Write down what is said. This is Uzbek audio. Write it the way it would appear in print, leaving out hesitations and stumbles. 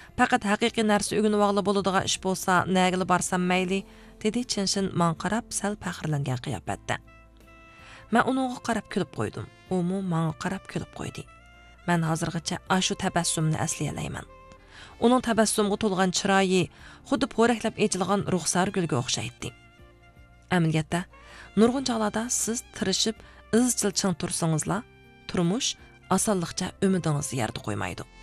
Faqat haqiqiy narsa o'rganib bo'ladigan ish bo'lsa, nagili barsam mayli, dedi Chinshin man qarab sal faxrlangan qiyofatda. Men uningga qarab kulib qo'ydim. U mu menga qarab kulib qo'ydi. Men hozirgacha ashu tabassumni aslayman. Uning tabassumga to'lgan chiroyi xuddi po'raklab echilgan ruxsar gulga o'xshaydi. Amaliyotda nurg'un chog'larda siz tirishib izchil ching tursangizlar, turmush osonlikcha umidingizni yerda qo'ymaydi.